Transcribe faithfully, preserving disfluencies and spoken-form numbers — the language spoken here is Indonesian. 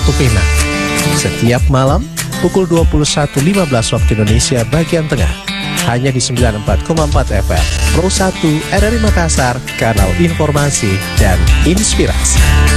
Kartu Pena. Setiap malam pukul dua puluh satu lima belas waktu Indonesia bagian tengah, hanya di sembilan puluh empat koma empat F M Pro satu R R I Makassar, kanal informasi dan inspirasi.